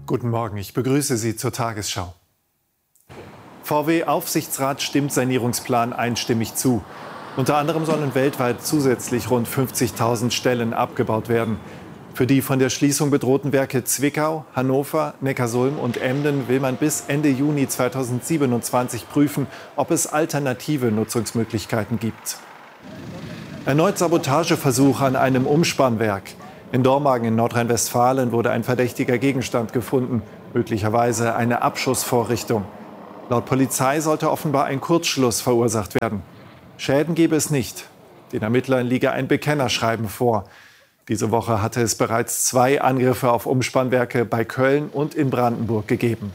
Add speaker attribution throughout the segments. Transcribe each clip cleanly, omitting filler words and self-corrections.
Speaker 1: Guten Morgen, ich begrüße Sie zur Tagesschau. VW-Aufsichtsrat stimmt Sanierungsplan einstimmig zu. Unter anderem sollen weltweit zusätzlich rund 50.000 Stellen abgebaut werden. Für die von der Schließung bedrohten Werke Zwickau, Hannover, Neckarsulm und Emden will man bis Ende Juni 2027 prüfen, ob es alternative Nutzungsmöglichkeiten gibt. Erneut Sabotageversuch an einem Umspannwerk. In Dormagen in Nordrhein-Westfalen wurde ein verdächtiger Gegenstand gefunden, möglicherweise eine Abschussvorrichtung. Laut Polizei sollte offenbar ein Kurzschluss verursacht werden. Schäden gebe es nicht. Den Ermittlern liege ein Bekennerschreiben vor. Diese Woche hatte es bereits 2 Angriffe auf Umspannwerke bei Köln und in Brandenburg gegeben.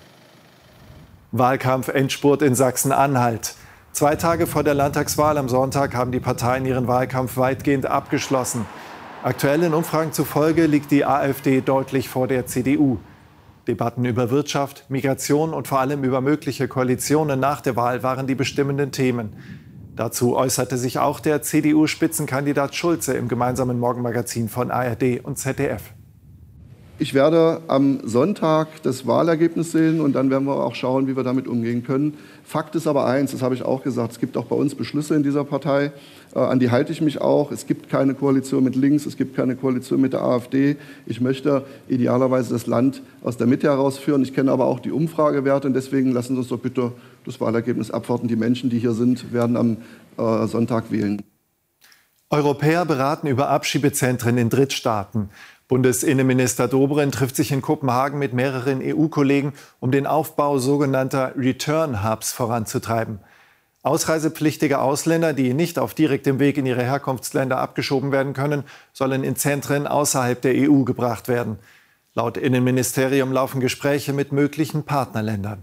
Speaker 1: Wahlkampf-Endspurt in Sachsen-Anhalt. 2 Tage vor der Landtagswahl am Sonntag haben die Parteien ihren Wahlkampf weitgehend abgeschlossen. Aktuellen Umfragen zufolge liegt die AfD deutlich vor der CDU. Debatten über Wirtschaft, Migration und vor allem über mögliche Koalitionen nach der Wahl waren die bestimmenden Themen. Dazu äußerte sich auch der CDU-Spitzenkandidat Schulze im gemeinsamen Morgenmagazin von ARD und ZDF.
Speaker 2: Ich werde am Sonntag das Wahlergebnis sehen und dann werden wir auch schauen, wie wir damit umgehen können. Fakt ist aber eins, das habe ich auch gesagt, es gibt auch bei uns Beschlüsse in dieser Partei, an die halte ich mich auch. Es gibt keine Koalition mit links, es gibt keine Koalition mit der AfD. Ich möchte idealerweise das Land aus der Mitte herausführen. Ich kenne aber auch die Umfragewerte und deswegen lassen Sie uns doch bitte das Wahlergebnis abwarten. Die Menschen, die hier sind, werden am Sonntag wählen.
Speaker 1: Europäer beraten über Abschiebezentren in Drittstaaten. Bundesinnenminister Dobrindt trifft sich in Kopenhagen mit mehreren EU-Kollegen, um den Aufbau sogenannter Return-Hubs voranzutreiben. Ausreisepflichtige Ausländer, die nicht auf direktem Weg in ihre Herkunftsländer abgeschoben werden können, sollen in Zentren außerhalb der EU gebracht werden. Laut Innenministerium laufen Gespräche mit möglichen Partnerländern.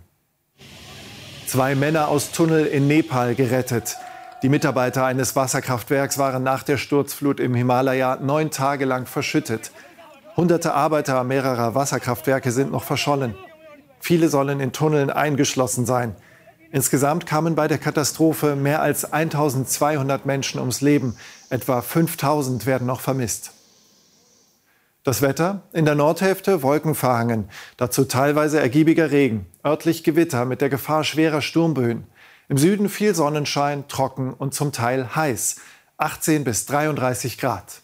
Speaker 1: 2 Männer aus Tunnel in Nepal gerettet. Die Mitarbeiter eines Wasserkraftwerks waren nach der Sturzflut im Himalaya 9 Tage lang verschüttet. Hunderte Arbeiter mehrerer Wasserkraftwerke sind noch verschollen. Viele sollen in Tunneln eingeschlossen sein. Insgesamt kamen bei der Katastrophe mehr als 1.200 Menschen ums Leben. Etwa 5.000 werden noch vermisst. Das Wetter: in der Nordhälfte wolkenverhangen, dazu teilweise ergiebiger Regen, örtlich Gewitter mit der Gefahr schwerer Sturmböen. Im Süden viel Sonnenschein, trocken und zum Teil heiß, 18 bis 33 Grad.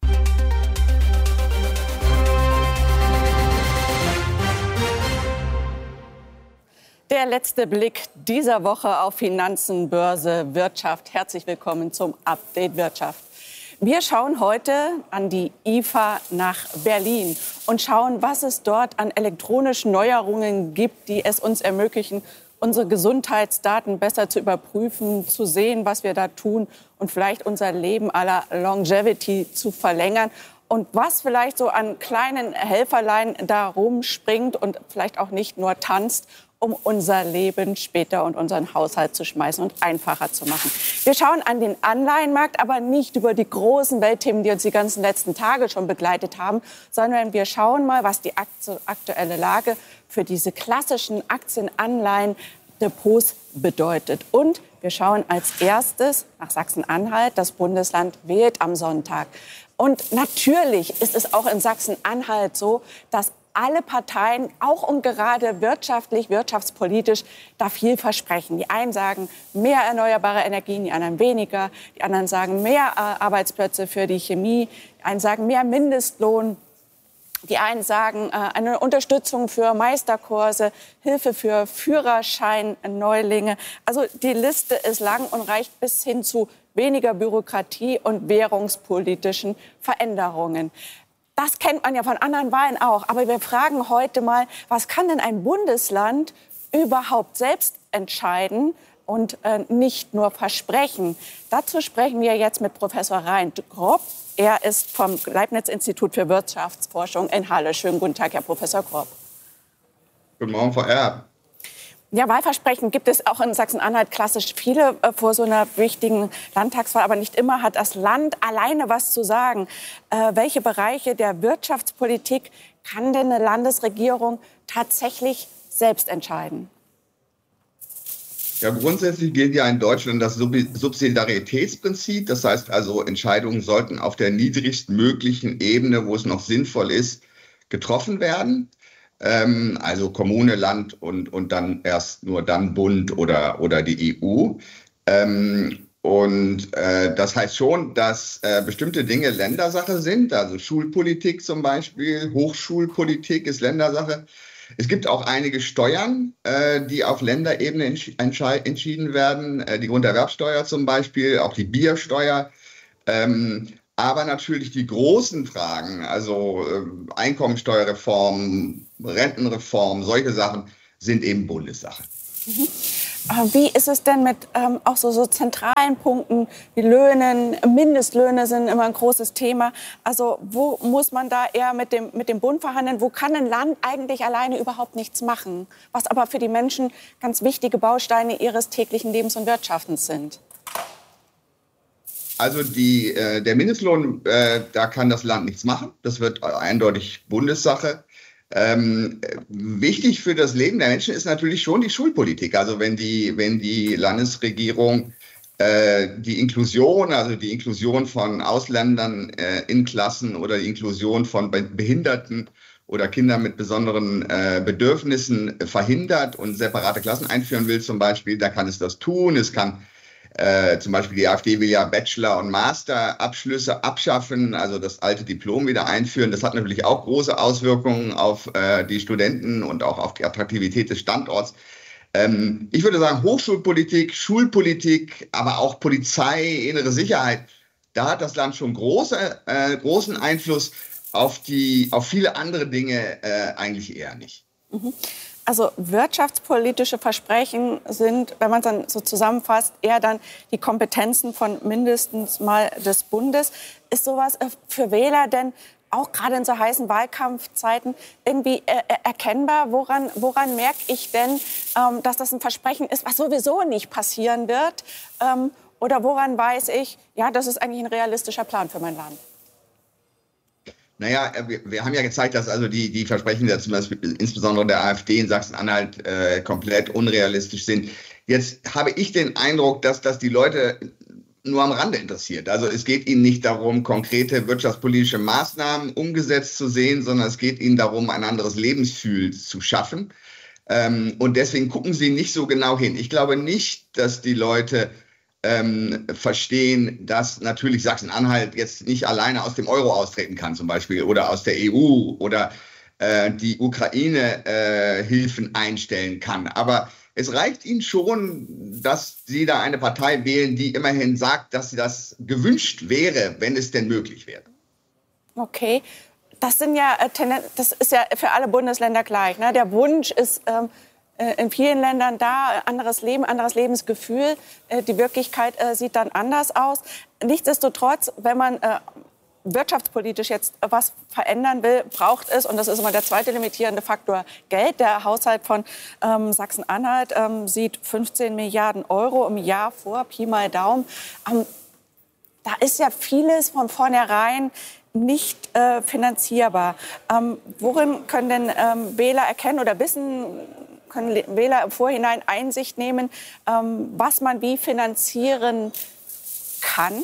Speaker 3: Der letzte Blick dieser Woche auf Finanzen, Börse, Wirtschaft. Herzlich willkommen zum Update Wirtschaft. Wir schauen heute an die IFA nach Berlin und schauen, was es dort an elektronischen Neuerungen gibt, die es uns ermöglichen, unsere Gesundheitsdaten besser zu überprüfen, zu sehen, was wir da tun und vielleicht unser Leben à la Longevity zu verlängern. Und was vielleicht so an kleinen Helferlein da rumspringt und vielleicht auch nicht nur tanzt, um unser Leben später und unseren Haushalt zu schmeißen und einfacher zu machen. Wir schauen an den Anleihenmarkt, aber nicht über die großen Weltthemen, die uns die ganzen letzten Tage schon begleitet haben, sondern wir schauen mal, was die aktuelle Lage für diese klassischen Aktienanleihen-Depots bedeutet. Und wir schauen als erstes nach Sachsen-Anhalt. Das Bundesland wählt am Sonntag. Und natürlich ist es auch in Sachsen-Anhalt so, dass alle Parteien, auch und gerade wirtschaftlich, wirtschaftspolitisch, da viel versprechen. Die einen sagen mehr erneuerbare Energien, die anderen weniger. Die anderen sagen mehr Arbeitsplätze für die Chemie. Die einen sagen mehr Mindestlohn. Die einen sagen eine Unterstützung für Meisterkurse, Hilfe für Führerschein-Neulinge. Also die Liste ist lang und reicht bis hin zu weniger Bürokratie und währungspolitischen Veränderungen. Das kennt man ja von anderen Wahlen auch. Aber wir fragen heute mal, was kann denn ein Bundesland überhaupt selbst entscheiden und nicht nur versprechen? Dazu sprechen wir jetzt mit Professor Rein Grob. Er ist vom Leibniz-Institut für Wirtschaftsforschung in Halle. Schönen guten Tag, Herr Professor Grob.
Speaker 4: Guten Morgen, Frau Erb.
Speaker 3: Ja, Wahlversprechen gibt es auch in Sachsen-Anhalt klassisch viele vor so einer wichtigen Landtagswahl. Aber nicht immer hat das Land alleine was zu sagen. Welche Bereiche der Wirtschaftspolitik kann denn eine Landesregierung tatsächlich selbst entscheiden?
Speaker 4: Ja, grundsätzlich gilt ja in Deutschland das Subsidiaritätsprinzip. Das heißt also, Entscheidungen sollten auf der niedrigstmöglichen Ebene, wo es noch sinnvoll ist, getroffen werden. also Kommune, Land und dann erst nur dann Bund oder die EU. Das heißt schon, dass bestimmte Dinge Ländersache sind, also Schulpolitik zum Beispiel, Hochschulpolitik ist Ländersache. Es gibt auch einige Steuern, die auf Länderebene entschieden werden, die Grunderwerbsteuer zum Beispiel, auch die Biersteuer. Aber natürlich die großen Fragen, also Einkommensteuerreform, Rentenreform, solche Sachen sind eben Bundessache.
Speaker 3: Wie ist es denn mit auch so zentralen Punkten wie Löhnen? Mindestlöhne sind immer ein großes Thema. Also wo muss man da eher mit dem Bund verhandeln? Wo kann ein Land eigentlich alleine überhaupt nichts machen? Was aber für die Menschen ganz wichtige Bausteine ihres täglichen Lebens und Wirtschaftens sind.
Speaker 4: Also der Mindestlohn, da kann das Land nichts machen. Das wird eindeutig Bundessache. Wichtig für das Leben der Menschen ist natürlich schon die Schulpolitik. Also wenn die Landesregierung die Inklusion von Ausländern in Klassen oder die Inklusion von Behinderten oder Kindern mit besonderen Bedürfnissen verhindert und separate Klassen einführen will zum Beispiel, da kann es das tun. Es kann zum Beispiel die AfD will ja Bachelor- und Masterabschlüsse abschaffen, also das alte Diplom wieder einführen. Das hat natürlich auch große Auswirkungen auf die Studenten und auch auf die Attraktivität des Standorts. Ich würde sagen, Hochschulpolitik, Schulpolitik, aber auch Polizei, innere Sicherheit, da hat das Land schon großen Einfluss auf viele andere Dinge eigentlich eher nicht.
Speaker 3: Mhm. Also wirtschaftspolitische Versprechen sind, wenn man es dann so zusammenfasst, eher dann die Kompetenzen von mindestens mal des Bundes. Ist sowas für Wähler denn auch gerade in so heißen Wahlkampfzeiten irgendwie erkennbar? Woran merke ich denn, dass das ein Versprechen ist, was sowieso nicht passieren wird? Oder woran weiß ich, ja, das ist eigentlich ein realistischer Plan für mein Land?
Speaker 4: Naja, wir haben ja gezeigt, dass also die Versprechen der zum Beispiel insbesondere der AfD in Sachsen-Anhalt komplett unrealistisch sind. Jetzt habe ich den Eindruck, dass das die Leute nur am Rande interessiert. Also es geht ihnen nicht darum, konkrete wirtschaftspolitische Maßnahmen umgesetzt zu sehen, sondern es geht ihnen darum, ein anderes Lebensgefühl zu schaffen. Und deswegen gucken sie nicht so genau hin. Ich glaube nicht, dass die Leute verstehen, dass natürlich Sachsen-Anhalt jetzt nicht alleine aus dem Euro austreten kann zum Beispiel oder aus der EU oder die Ukraine Hilfen einstellen kann. Aber es reicht ihnen schon, dass sie da eine Partei wählen, die immerhin sagt, dass das gewünscht wäre, wenn es denn möglich wäre.
Speaker 3: Okay, das ist ja für alle Bundesländer gleich, ne? Der Wunsch ist in vielen Ländern da, anderes Leben, anderes Lebensgefühl. Die Wirklichkeit sieht dann anders aus. Nichtsdestotrotz, wenn man wirtschaftspolitisch jetzt was verändern will, braucht es, und das ist immer der zweite limitierende Faktor, Geld. Der Haushalt von Sachsen-Anhalt sieht 15 Milliarden Euro im Jahr vor, Pi mal Daumen. Da ist ja vieles von vornherein nicht finanzierbar. Worin können denn Wähler erkennen oder können Wähler im Vorhinein Einsicht nehmen, was man wie finanzieren kann?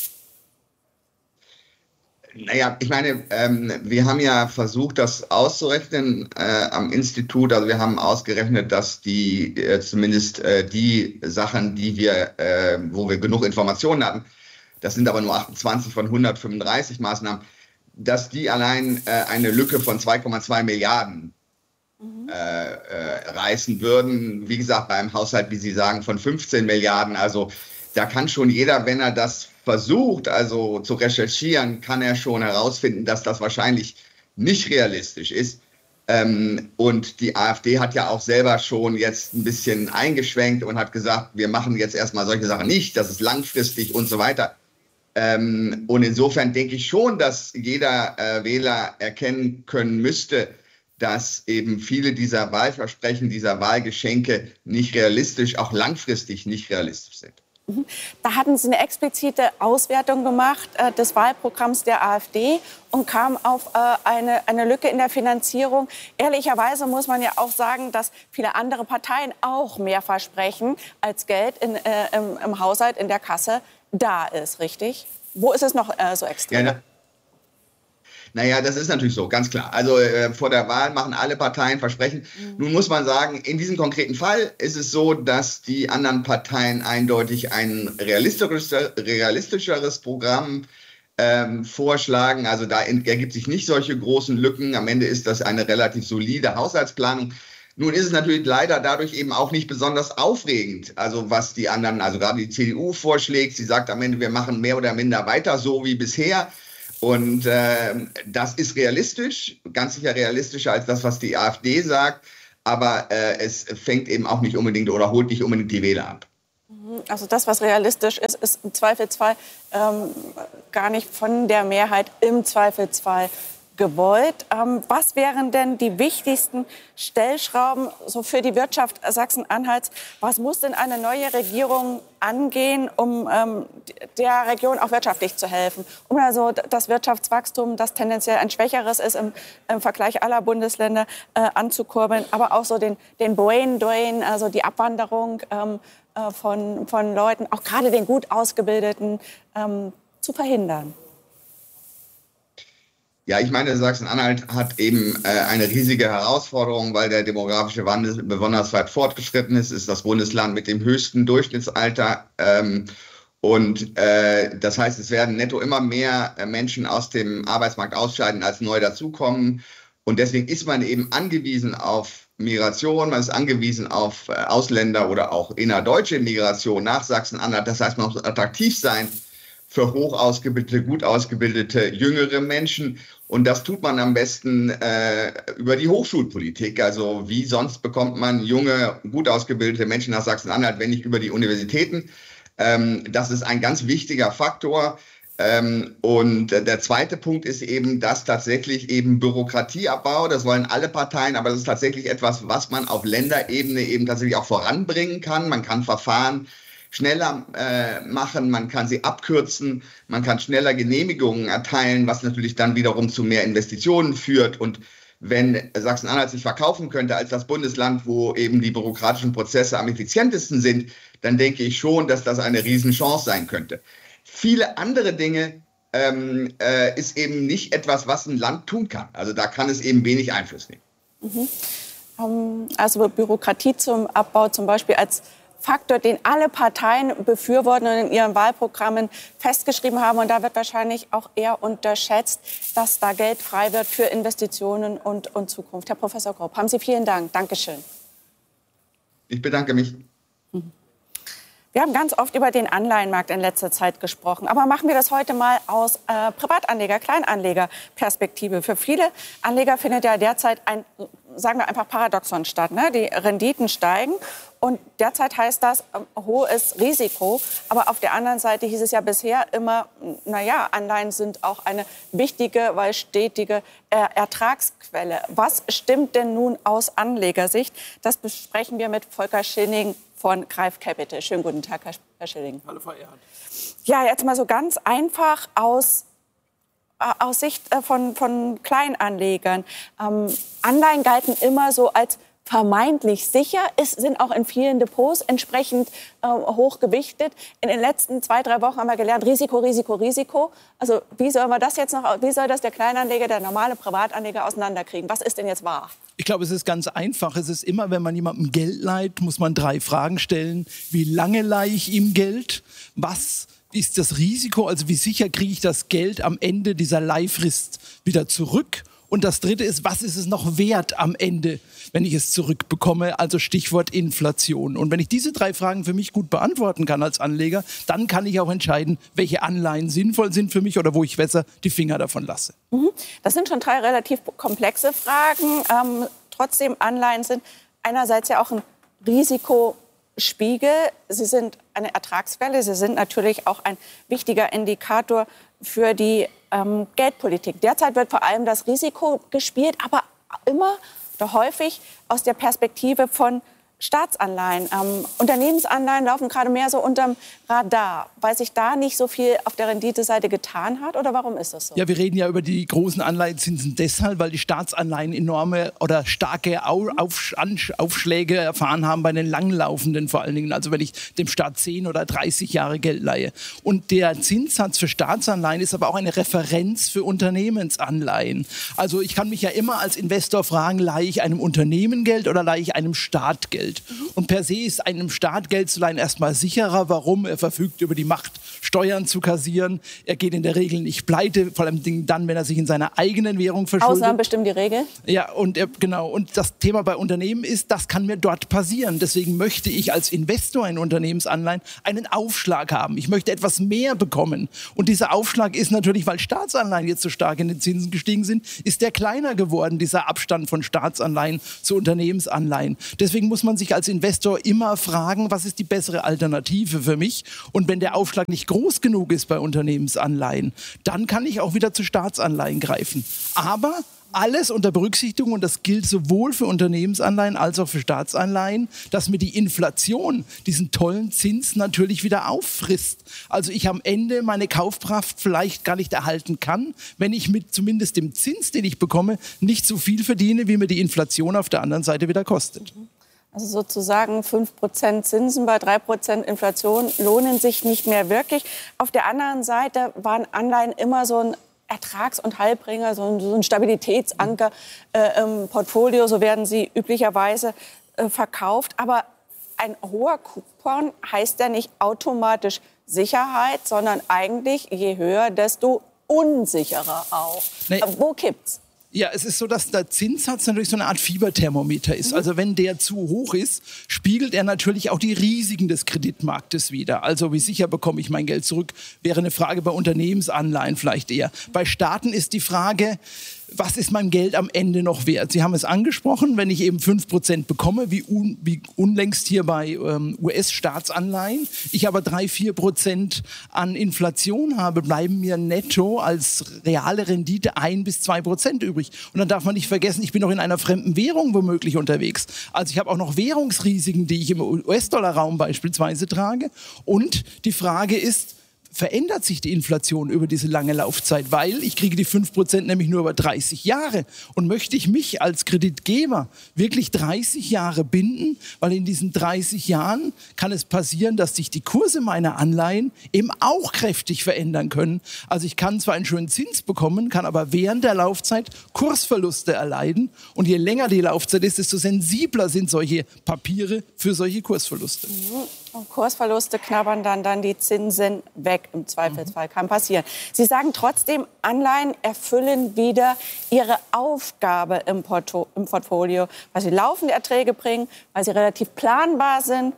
Speaker 4: Naja, ich meine, wir haben ja versucht, das auszurechnen am Institut. Also wir haben ausgerechnet, dass zumindest die Sachen, wo wir genug Informationen hatten, das sind aber nur 28 von 135 Maßnahmen, dass die allein eine Lücke von 2,2 Milliarden reißen würden. Wie gesagt, beim Haushalt, wie Sie sagen, von 15 Milliarden. Also da kann schon jeder, wenn er das versucht, also zu recherchieren, kann er schon herausfinden, dass das wahrscheinlich nicht realistisch ist. Und die AfD hat ja auch selber schon jetzt ein bisschen eingeschwenkt und hat gesagt, wir machen jetzt erstmal solche Sachen nicht, das ist langfristig und so weiter. Und insofern denke ich schon, dass jeder Wähler erkennen können müsste, dass eben viele dieser Wahlversprechen, dieser Wahlgeschenke nicht realistisch, auch langfristig nicht realistisch sind.
Speaker 3: Da hatten Sie eine explizite Auswertung gemacht des Wahlprogramms der AfD und kam auf eine Lücke in der Finanzierung. Ehrlicherweise muss man ja auch sagen, dass viele andere Parteien auch mehr versprechen, als Geld im Haushalt, in der Kasse da ist, richtig? Wo ist es noch so extrem?
Speaker 4: Ja, Naja, das ist natürlich so, ganz klar. Also vor der Wahl machen alle Parteien Versprechen. Nun muss man sagen, in diesem konkreten Fall ist es so, dass die anderen Parteien eindeutig ein realistischeres Programm vorschlagen. Also da ergibt sich nicht solche großen Lücken. Am Ende ist das eine relativ solide Haushaltsplanung. Nun ist es natürlich leider dadurch eben auch nicht besonders aufregend. Also was die anderen, also gerade die CDU vorschlägt, sie sagt am Ende, wir machen mehr oder minder weiter so wie bisher. Und das ist realistisch, ganz sicher realistischer als das, was die AfD sagt. Aber es fängt eben auch nicht unbedingt oder holt nicht unbedingt die Wähler ab.
Speaker 3: Also das, was realistisch ist, ist im Zweifelsfall gar nicht von der Mehrheit im Zweifelsfall gewollt. Was wären denn die wichtigsten Stellschrauben so für die Wirtschaft Sachsen-Anhalts? Was muss denn eine neue Regierung angehen, um der Region auch wirtschaftlich zu helfen? Um also das Wirtschaftswachstum, das tendenziell ein schwächeres ist im Vergleich aller Bundesländer, anzukurbeln, aber auch so den Brain Drain, also die Abwanderung von Leuten, auch gerade den gut Ausgebildeten, zu verhindern.
Speaker 4: Ja, ich meine, Sachsen-Anhalt hat eben eine riesige Herausforderung, weil der demografische Wandel besonders weit fortgeschritten ist. Es ist das Bundesland mit dem höchsten Durchschnittsalter. Das heißt, es werden netto immer mehr Menschen aus dem Arbeitsmarkt ausscheiden, als neu dazukommen. Und deswegen ist man eben angewiesen auf Migration, man ist angewiesen auf Ausländer oder auch innerdeutsche Migration nach Sachsen-Anhalt. Das heißt, man muss attraktiv sein für hoch ausgebildete, gut ausgebildete, jüngere Menschen. Und das tut man am besten über die Hochschulpolitik. Also wie sonst bekommt man junge, gut ausgebildete Menschen nach Sachsen-Anhalt, wenn nicht über die Universitäten. Das ist ein ganz wichtiger Faktor. Und der zweite Punkt ist eben, dass tatsächlich eben Bürokratieabbau, das wollen alle Parteien, aber das ist tatsächlich etwas, was man auf Länderebene eben tatsächlich auch voranbringen kann. Man kann Verfahren schneller machen, man kann sie abkürzen, man kann schneller Genehmigungen erteilen, was natürlich dann wiederum zu mehr Investitionen führt. Und wenn Sachsen-Anhalt sich verkaufen könnte als das Bundesland, wo eben die bürokratischen Prozesse am effizientesten sind, dann denke ich schon, dass das eine Riesenchance sein könnte. Viele andere Dinge ist eben nicht etwas, was ein Land tun kann. Also da kann es eben wenig Einfluss nehmen.
Speaker 3: Also Bürokratie zum Abbau zum Beispiel als Faktor, den alle Parteien befürworten und in ihren Wahlprogrammen festgeschrieben haben. Und da wird wahrscheinlich auch eher unterschätzt, dass da Geld frei wird für Investitionen und Zukunft. Herr Professor Grob, haben Sie vielen Dank. Dankeschön.
Speaker 4: Ich bedanke mich.
Speaker 3: Wir haben ganz oft über den Anleihenmarkt in letzter Zeit gesprochen. Aber machen wir das heute mal aus Privatanleger-, Kleinanleger-Perspektive. Für viele Anleger findet ja derzeit ein, sagen wir einfach, Paradoxon statt. Ne? Die Renditen steigen. Und derzeit heißt das hohes Risiko. Aber auf der anderen Seite hieß es ja bisher immer, naja, Anleihen sind auch eine wichtige, weil stetige Ertragsquelle. Was stimmt denn nun aus Anlegersicht? Das besprechen wir mit Volker Schilling von Greif Capital. Schönen guten Tag, Herr Schilling.
Speaker 5: Hallo, Frau Erhardt.
Speaker 3: Ja, jetzt mal so ganz einfach aus Sicht von Kleinanlegern. Anleihen galten immer so als vermeintlich sicher, sind auch in vielen Depots entsprechend hoch gewichtet. In den letzten 2-3 Wochen haben wir gelernt, Risiko, Risiko, Risiko. Also wie soll das der Kleinanleger, der normale Privatanleger auseinanderkriegen? Was ist denn jetzt wahr?
Speaker 5: Ich glaube, es ist ganz einfach. Es ist immer, wenn man jemandem Geld leiht, muss man 3 Fragen stellen. Wie lange leihe ich ihm Geld? Was ist das Risiko? Also wie sicher kriege ich das Geld am Ende dieser Leihfrist wieder zurück? Und das Dritte ist, was ist es noch wert am Ende, wenn ich es zurückbekomme? Also Stichwort Inflation. Und wenn ich diese 3 Fragen für mich gut beantworten kann als Anleger, dann kann ich auch entscheiden, welche Anleihen sinnvoll sind für mich oder wo ich besser die Finger davon lasse.
Speaker 3: Das sind schon 3 relativ komplexe Fragen. Trotzdem, Anleihen sind einerseits ja auch ein Risikospiegel. Sie sind eine Ertragsquelle. Sie sind natürlich auch ein wichtiger Indikator für die Geldpolitik. Derzeit wird vor allem das Risiko gespielt, aber immer oder häufig aus der Perspektive von Staatsanleihen, Unternehmensanleihen laufen gerade mehr so unterm Radar, weil sich da nicht so viel auf der Renditeseite getan hat? Oder warum ist das so?
Speaker 5: Ja, wir reden ja über die großen Anleihenzinsen deshalb, weil die Staatsanleihen enorme oder starke Aufschläge erfahren haben bei den langlaufenden vor allen Dingen. Also wenn ich dem Staat 10 oder 30 Jahre Geld leihe. Und der Zinssatz für Staatsanleihen ist aber auch eine Referenz für Unternehmensanleihen. Also ich kann mich ja immer als Investor fragen, leihe ich einem Unternehmen Geld oder leihe ich einem Staat Geld? Und per se ist einem Staat Geld zu leihen erstmal sicherer. Warum? Er verfügt über die Macht, Steuern zu kassieren. Er geht in der Regel nicht pleite, vor allem dann, wenn er sich in seiner eigenen Währung verschuldet.
Speaker 3: Ausnahmen bestimmen die Regel?
Speaker 5: Ja, und genau. Und das Thema bei Unternehmen ist, das kann mir dort passieren. Deswegen möchte ich als Investor in Unternehmensanleihen einen Aufschlag haben. Ich möchte etwas mehr bekommen. Und dieser Aufschlag ist natürlich, weil Staatsanleihen jetzt so stark in den Zinsen gestiegen sind, ist der kleiner geworden, dieser Abstand von Staatsanleihen zu Unternehmensanleihen. Deswegen muss man sich als Investor immer fragen, was ist die bessere Alternative für mich? Und wenn der Aufschlag nicht groß genug ist bei Unternehmensanleihen, dann kann ich auch wieder zu Staatsanleihen greifen. Aber alles unter Berücksichtigung, und das gilt sowohl für Unternehmensanleihen als auch für Staatsanleihen, dass mir die Inflation diesen tollen Zins natürlich wieder auffrisst. Also ich am Ende meine Kaufkraft vielleicht gar nicht erhalten kann, wenn ich mit zumindest dem Zins, den ich bekomme, nicht so viel verdiene, wie mir die Inflation auf der anderen Seite wieder kostet.
Speaker 3: Also sozusagen 5% Zinsen bei 3% Inflation lohnen sich nicht mehr wirklich. Auf der anderen Seite waren Anleihen immer so ein Ertrags- und Heilbringer, so ein Stabilitätsanker im Portfolio. So werden sie üblicherweise verkauft. Aber ein hoher Coupon heißt ja nicht automatisch Sicherheit, sondern eigentlich je höher, desto unsicherer auch. Nee. Wo kippt's?
Speaker 5: Ja, es ist so, dass der Zinssatz natürlich so eine Art Fieberthermometer ist. Also wenn der zu hoch ist, spiegelt er natürlich auch die Risiken des Kreditmarktes wider. Also wie sicher bekomme ich mein Geld zurück, wäre eine Frage bei Unternehmensanleihen vielleicht eher. Bei Staaten ist die Frage, was ist meinem Geld am Ende noch wert? Sie haben es angesprochen, wenn ich eben 5% bekomme, wie unlängst hier bei US-Staatsanleihen, ich aber 3-4% an Inflation habe, bleiben mir netto als reale Rendite 1-2% übrig. Und dann darf man nicht vergessen, ich bin noch in einer fremden Währung womöglich unterwegs. Also ich habe auch noch Währungsrisiken, die ich im US-Dollar-Raum beispielsweise trage. Und die Frage ist, verändert sich die Inflation über diese lange Laufzeit, weil ich kriege die 5% nämlich nur über 30 Jahre. Und möchte ich mich als Kreditgeber wirklich 30 Jahre binden, weil in diesen 30 Jahren kann es passieren, dass sich die Kurse meiner Anleihen eben auch kräftig verändern können. Also ich kann zwar einen schönen Zins bekommen, kann aber während der Laufzeit Kursverluste erleiden. Und je länger die Laufzeit ist, desto sensibler sind solche Papiere für solche Kursverluste.
Speaker 3: Und Kursverluste knabbern dann die Zinsen weg. Im Zweifelsfall kann passieren. Sie sagen trotzdem, Anleihen erfüllen wieder ihre Aufgabe im Portfolio, weil sie laufende Erträge bringen, weil sie relativ planbar sind,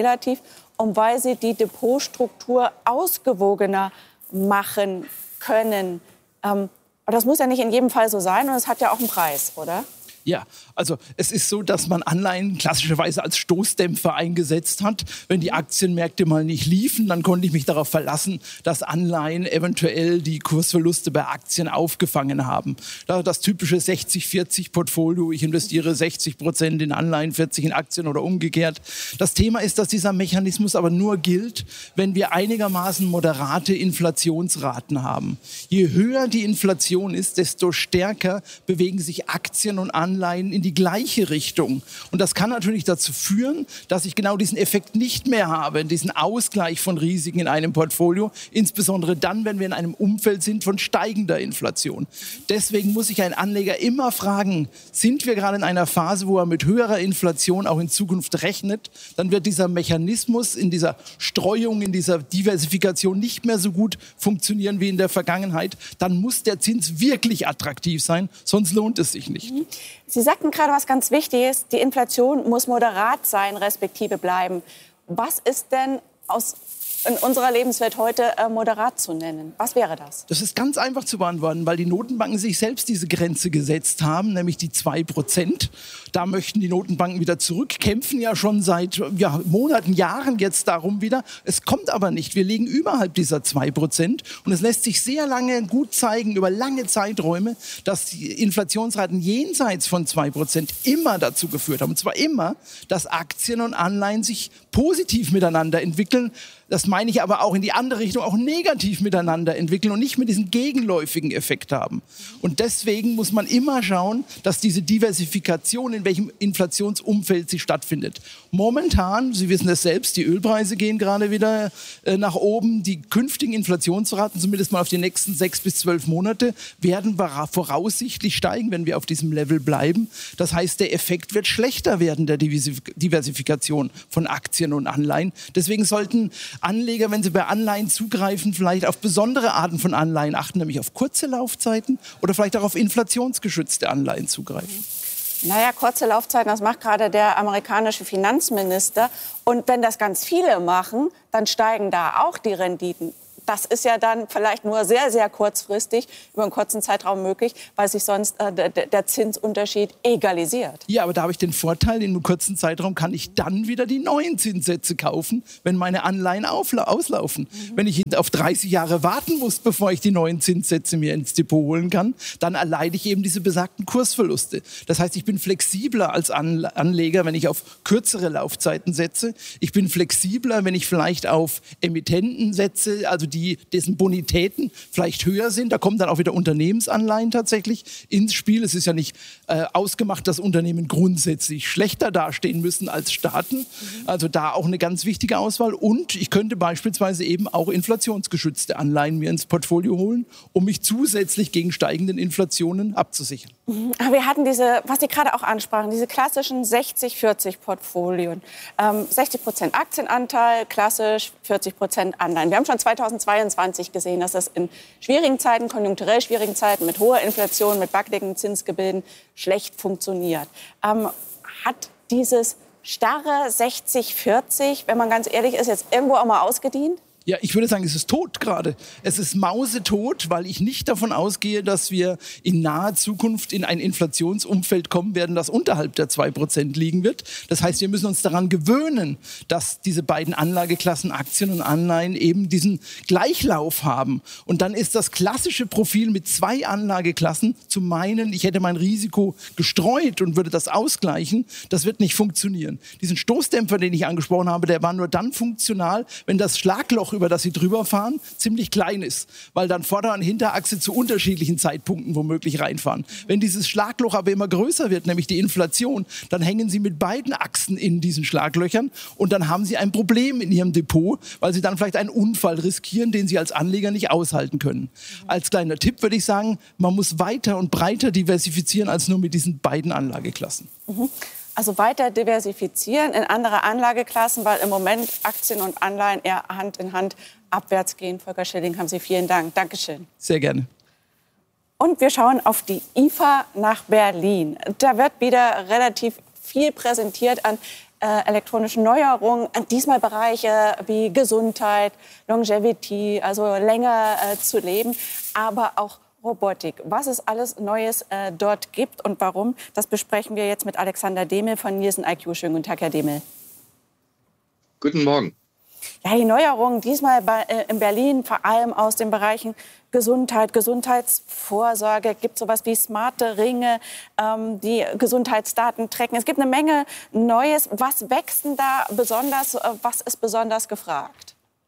Speaker 3: und weil sie die Depotstruktur ausgewogener machen können. Aber das muss ja nicht in jedem Fall so sein und es hat ja auch einen Preis, oder?
Speaker 5: Ja, also es ist so, dass man Anleihen klassischerweise als Stoßdämpfer eingesetzt hat. Wenn die Aktienmärkte mal nicht liefen, dann konnte ich mich darauf verlassen, dass Anleihen eventuell die Kursverluste bei Aktien aufgefangen haben. Das typische 60-40-Portfolio, ich investiere 60% in Anleihen, 40% in Aktien oder umgekehrt. Das Thema ist, dass dieser Mechanismus aber nur gilt, wenn wir einigermaßen moderate Inflationsraten haben. Je höher die Inflation ist, desto stärker bewegen sich Aktien und Anleihen in die gleiche Richtung. Und das kann natürlich dazu führen, dass ich genau diesen Effekt nicht mehr habe, diesen Ausgleich von Risiken in einem Portfolio, insbesondere dann, wenn wir in einem Umfeld sind von steigender Inflation. Deswegen muss sich ein Anleger immer fragen, sind wir gerade in einer Phase, wo er mit höherer Inflation auch in Zukunft rechnet, dann wird dieser Mechanismus in dieser Streuung, in dieser Diversifikation nicht mehr so gut funktionieren wie in der Vergangenheit. Dann muss der Zins wirklich attraktiv sein, sonst lohnt es sich nicht.
Speaker 3: Sie sagten gerade was ganz Wichtiges, die Inflation muss moderat sein, respektive bleiben. Was ist denn aus in unserer Lebenswelt heute moderat zu nennen? Was wäre das?
Speaker 5: Das ist ganz einfach zu beantworten, weil die Notenbanken sich selbst diese Grenze gesetzt haben, nämlich die 2%. Da möchten die Notenbanken wieder zurück, kämpfen ja schon seit Monaten, Jahren jetzt darum wieder. Es kommt aber nicht. Wir liegen überhalb dieser 2%. Und es lässt sich sehr lange gut zeigen, über lange Zeiträume, dass die Inflationsraten jenseits von 2% immer dazu geführt haben. Und zwar immer, dass Aktien und Anleihen sich positiv miteinander entwickeln. Das meine ich aber auch in die andere Richtung, auch negativ miteinander entwickeln und nicht mit diesem gegenläufigen Effekt haben. Und deswegen muss man immer schauen, dass diese Diversifikation, in welchem Inflationsumfeld sie stattfindet. Momentan, Sie wissen es selbst, die Ölpreise gehen gerade wieder nach oben. Die künftigen Inflationsraten, zumindest mal auf die nächsten 6 bis 12 Monate, werden voraussichtlich steigen, wenn wir auf diesem Level bleiben. Das heißt, der Effekt wird schlechter werden der Diversifikation von Aktien und Anleihen. Deswegen sollten Anleger, wenn sie bei Anleihen zugreifen, vielleicht auf besondere Arten von Anleihen achten, nämlich auf kurze Laufzeiten oder vielleicht auch auf inflationsgeschützte Anleihen zugreifen.
Speaker 3: Naja, kurze Laufzeiten, das macht gerade der amerikanische Finanzminister. Und wenn das ganz viele machen, dann steigen da auch die Renditen. Das ist ja dann vielleicht nur sehr, sehr kurzfristig über einen kurzen Zeitraum möglich, weil sich sonst der Zinsunterschied egalisiert.
Speaker 5: Ja, aber da habe ich den Vorteil, in einem kurzen Zeitraum kann ich dann wieder die neuen Zinssätze kaufen, wenn meine Anleihen auslaufen. Wenn ich auf 30 Jahre warten muss, bevor ich die neuen Zinssätze mir ins Depot holen kann, dann erleide ich eben diese besagten Kursverluste. Das heißt, ich bin flexibler als Anleger, wenn ich auf kürzere Laufzeiten setze. Ich bin flexibler, wenn ich vielleicht auf Emittenten setze, also dessen Bonitäten vielleicht höher sind. Da kommen dann auch wieder Unternehmensanleihen tatsächlich ins Spiel. Es ist ja nicht ausgemacht, dass Unternehmen grundsätzlich schlechter dastehen müssen als Staaten. Also da auch eine ganz wichtige Auswahl. Und ich könnte beispielsweise eben auch inflationsgeschützte Anleihen mir ins Portfolio holen, um mich zusätzlich gegen steigenden Inflationen abzusichern.
Speaker 3: Wir hatten diese, was Sie gerade auch ansprachen, diese klassischen 60-40-Portfolien. 60% Aktienanteil, klassisch 40% Anleihen. Wir haben schon 2022 gesehen, dass das in schwierigen Zeiten, konjunkturell schwierigen Zeiten, mit hoher Inflation, mit wackeligen Zinsgebilden schlecht funktioniert. Hat dieses starre 60-40, wenn man ganz ehrlich ist, jetzt irgendwo auch mal ausgedient?
Speaker 5: Ja, ich würde sagen, es ist tot gerade. Es ist mausetot, weil ich nicht davon ausgehe, dass wir in naher Zukunft in ein Inflationsumfeld kommen werden, das unterhalb der 2% liegen wird. Das heißt, wir müssen uns daran gewöhnen, dass diese beiden Anlageklassen, Aktien und Anleihen, eben diesen Gleichlauf haben. Und dann ist das klassische Profil mit 2 Anlageklassen zu meinen, ich hätte mein Risiko gestreut und würde das ausgleichen, das wird nicht funktionieren. Diesen Stoßdämpfer, den ich angesprochen habe, der war nur dann funktional, wenn das Schlagloch, über das Sie drüber fahren, ziemlich klein ist, weil dann Vorder- und Hinterachse zu unterschiedlichen Zeitpunkten womöglich reinfahren. Wenn dieses Schlagloch aber immer größer wird, nämlich die Inflation, dann hängen Sie mit beiden Achsen in diesen Schlaglöchern und dann haben Sie ein Problem in Ihrem Depot, weil Sie dann vielleicht einen Unfall riskieren, den Sie als Anleger nicht aushalten können. Als kleiner Tipp würde ich sagen, man muss weiter und breiter diversifizieren als nur mit diesen beiden Anlageklassen.
Speaker 3: Also weiter diversifizieren in andere Anlageklassen, weil im Moment Aktien und Anleihen eher Hand in Hand abwärts gehen. Volker Schilling, haben Sie vielen Dank. Dankeschön.
Speaker 5: Sehr gerne.
Speaker 3: Und wir schauen auf die IFA nach Berlin. Da wird wieder relativ viel präsentiert an elektronischen Neuerungen. Diesmal Bereiche wie Gesundheit, Longevity, also länger zu leben, aber auch Robotik. Was es alles Neues dort gibt und warum, das besprechen wir jetzt mit Alexander Demel von Nielsen IQ. Schönen guten Tag, Herr Demel.
Speaker 6: Guten Morgen.
Speaker 3: Ja, die Neuerungen diesmal in Berlin, vor allem aus den Bereichen Gesundheit, Gesundheitsvorsorge. Es gibt sowas wie smarte Ringe, die Gesundheitsdaten tracken. Es gibt eine Menge Neues. Was wächst denn da besonders? Was ist besonders gefragt?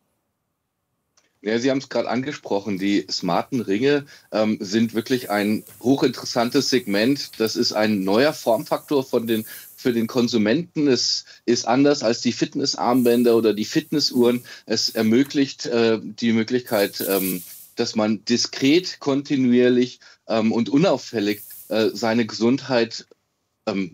Speaker 6: Ja, Sie haben es gerade angesprochen, die smarten Ringe sind wirklich ein hochinteressantes Segment. Das ist ein neuer Formfaktor für den Konsumenten. Es ist anders als die Fitnessarmbänder oder die Fitnessuhren. Es ermöglicht die Möglichkeit, dass man diskret, kontinuierlich und unauffällig seine Gesundheit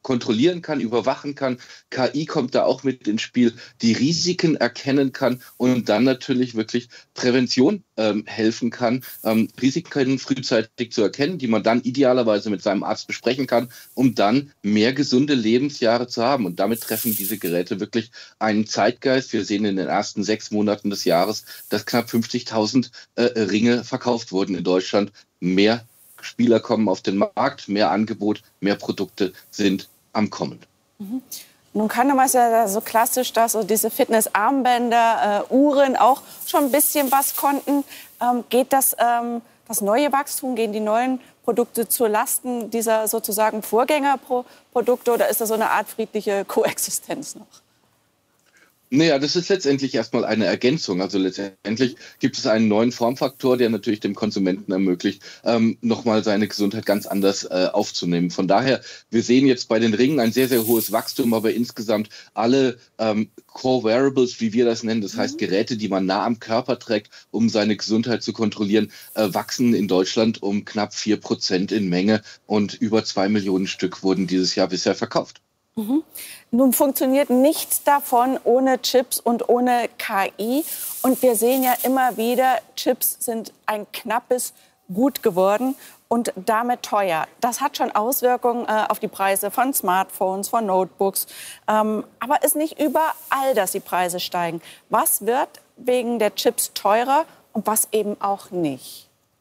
Speaker 6: kontrollieren kann, überwachen kann. KI kommt da auch mit ins Spiel, die Risiken erkennen kann und dann natürlich wirklich Prävention helfen kann, Risiken frühzeitig zu erkennen, die man dann idealerweise mit seinem Arzt besprechen kann, um dann mehr gesunde Lebensjahre zu haben. Und damit treffen diese Geräte wirklich einen Zeitgeist. Wir sehen in den ersten 6 Monaten des Jahres, dass knapp 50.000 Ringe verkauft wurden in Deutschland. Mehr Spieler kommen auf den Markt, mehr Angebot, mehr Produkte sind am Kommen.
Speaker 3: Nun kann man es ja so klassisch, dass so diese Fitnessarmbänder, Uhren auch schon ein bisschen was konnten. Geht das neue Wachstum, gehen die neuen Produkte zu Lasten dieser sozusagen Vorgängerprodukte oder ist das so eine Art friedliche Koexistenz noch?
Speaker 6: Naja, das ist letztendlich erstmal eine Ergänzung. Also letztendlich gibt es einen neuen Formfaktor, der natürlich dem Konsumenten ermöglicht, nochmal seine Gesundheit ganz anders aufzunehmen. Von daher, wir sehen jetzt bei den Ringen ein sehr, sehr hohes Wachstum, aber insgesamt alle Core Wearables, wie wir das nennen, das heißt Geräte, die man nah am Körper trägt, um seine Gesundheit zu kontrollieren, wachsen in Deutschland um knapp 4% in Menge und über 2 Millionen Stück wurden dieses Jahr bisher verkauft.
Speaker 3: Nun funktioniert nichts davon ohne Chips und ohne KI. Und wir sehen ja immer wieder, Chips sind ein knappes Gut geworden und damit teuer. Das hat schon Auswirkungen auf die Preise von Smartphones, von Notebooks. Aber ist nicht überall, dass die Preise steigen. Was wird wegen der Chips teurer und was eben auch nicht?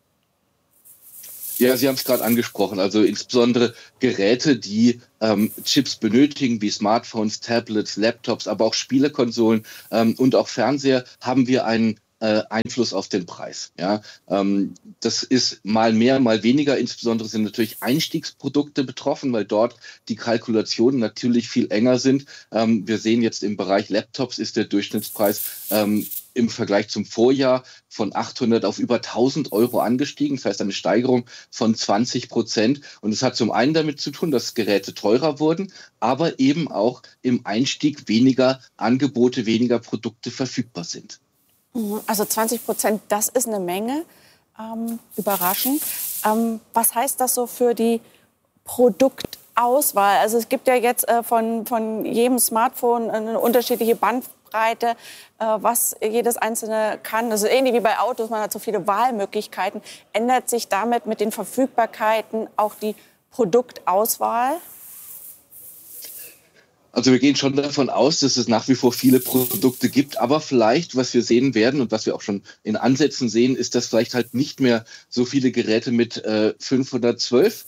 Speaker 6: Ja, Sie haben es gerade angesprochen. Also insbesondere Geräte, die Chips benötigen, wie Smartphones, Tablets, Laptops, aber auch Spielekonsolen und auch Fernseher, haben wir einen Einfluss auf den Preis. Ja, das ist mal mehr, mal weniger. Insbesondere sind natürlich Einstiegsprodukte betroffen, weil dort die Kalkulationen natürlich viel enger sind. Wir sehen jetzt im Bereich Laptops ist der Durchschnittspreis im Vergleich zum Vorjahr von 800 auf über 1.000 Euro angestiegen. Das heißt eine Steigerung von 20%. Und es hat zum einen damit zu tun, dass Geräte teurer wurden, aber eben auch im Einstieg weniger Angebote, weniger Produkte verfügbar sind.
Speaker 3: Also 20%, das ist eine Menge. Überraschend. Was heißt das so für die Produktauswahl? Also es gibt ja jetzt von jedem Smartphone eine unterschiedliche Bandbreite, was jedes einzelne kann. Das ist ähnlich wie bei Autos, man hat so viele Wahlmöglichkeiten. Ändert sich damit mit den Verfügbarkeiten auch die Produktauswahl?
Speaker 6: Also wir gehen schon davon aus, dass es nach wie vor viele Produkte gibt, aber vielleicht, was wir sehen werden und was wir auch schon in Ansätzen sehen, ist, dass vielleicht halt nicht mehr so viele Geräte mit 512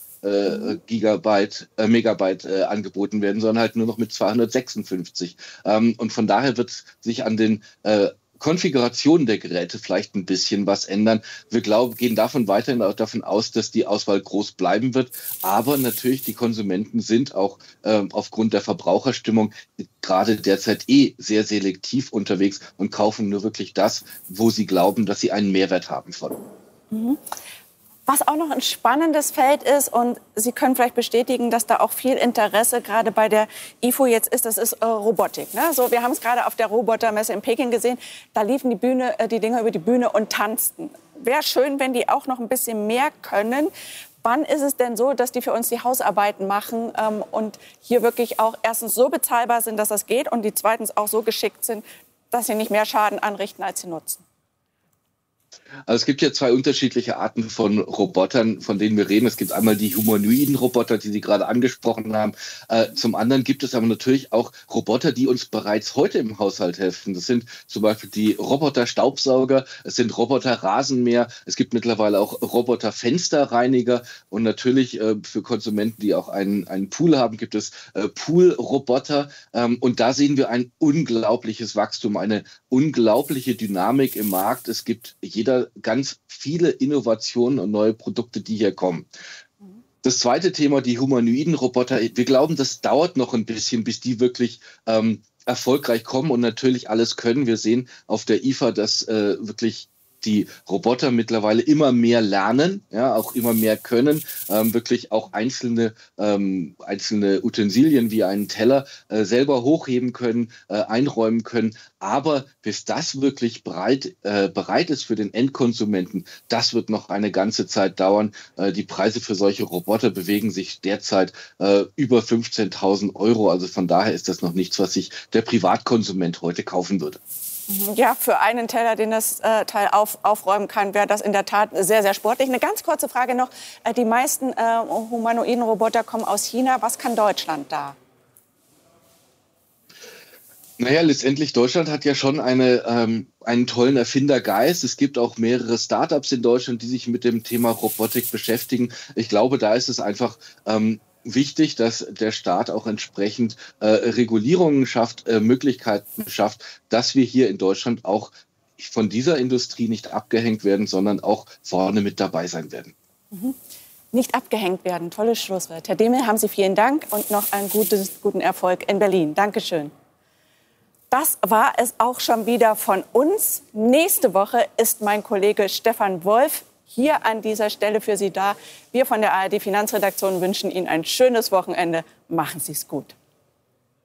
Speaker 6: Megabyte angeboten werden, sondern halt nur noch mit 256. Und von daher wird sich an den Konfiguration der Geräte vielleicht ein bisschen was ändern. Wir gehen weiterhin auch davon aus, dass die Auswahl groß bleiben wird. Aber natürlich, die Konsumenten sind auch aufgrund der Verbraucherstimmung gerade derzeit sehr selektiv unterwegs und kaufen nur wirklich das, wo sie glauben, dass sie einen Mehrwert haben von.
Speaker 3: Was auch noch ein spannendes Feld ist, und Sie können vielleicht bestätigen, dass da auch viel Interesse gerade bei der IFO jetzt ist, das ist Robotik. Ne? So, wir haben es gerade auf der Robotermesse in Peking gesehen, da liefen die Dinger über die Bühne und tanzten. Wäre schön, wenn die auch noch ein bisschen mehr können. Wann ist es denn so, dass die für uns die Hausarbeiten machen und hier wirklich auch erstens so bezahlbar sind, dass das geht, und die zweitens auch so geschickt sind, dass sie nicht mehr Schaden anrichten, als sie nutzen?
Speaker 6: Also es gibt ja 2 unterschiedliche Arten von Robotern, von denen wir reden. Es gibt einmal die humanoiden Roboter, die Sie gerade angesprochen haben. Zum anderen gibt es aber natürlich auch Roboter, die uns bereits heute im Haushalt helfen. Das sind zum Beispiel die Roboter-Staubsauger, es sind Roboter-Rasenmäher, es gibt mittlerweile auch Roboter-Fensterreiniger und natürlich für Konsumenten, die auch einen Pool haben, gibt es Pool-Roboter. Und da sehen wir ein unglaubliches Wachstum, eine unglaubliche Dynamik im Markt. Es gibt ganz viele Innovationen und neue Produkte, die hier kommen. Das zweite Thema, die humanoiden Roboter. Wir glauben, das dauert noch ein bisschen, bis die wirklich erfolgreich kommen und natürlich alles können. Wir sehen auf der IFA, dass wirklich die Roboter mittlerweile immer mehr lernen, ja, auch immer mehr können, wirklich auch einzelne Utensilien wie einen Teller selber hochheben können, einräumen können. Aber bis das wirklich bereit ist für den Endkonsumenten, das wird noch eine ganze Zeit dauern. Die Preise für solche Roboter bewegen sich derzeit über 15.000 €. Also von daher ist das noch nichts, was sich der Privatkonsument heute kaufen würde.
Speaker 3: Ja, für einen Teller, den das Teil aufräumen kann, wäre das in der Tat sehr, sehr sportlich. Eine ganz kurze Frage noch. Die meisten humanoiden Roboter kommen aus China. Was kann Deutschland da?
Speaker 6: Naja, letztendlich Deutschland hat ja schon einen tollen Erfindergeist. Es gibt auch mehrere Startups in Deutschland, die sich mit dem Thema Robotik beschäftigen. Ich glaube, da ist es einfach wichtig, dass der Staat auch entsprechend Regulierungen schafft, Möglichkeiten schafft, dass wir hier in Deutschland auch von dieser Industrie nicht abgehängt werden, sondern auch vorne mit dabei sein werden.
Speaker 3: Nicht abgehängt werden, tolles Schlusswort. Herr Demel, haben Sie vielen Dank und noch einen guten Erfolg in Berlin. Dankeschön. Das war es auch schon wieder von uns. Nächste Woche ist mein Kollege Stefan Wolf hier an dieser Stelle für Sie da. Wir von der ARD Finanzredaktion wünschen Ihnen ein schönes Wochenende. Machen Sie es gut.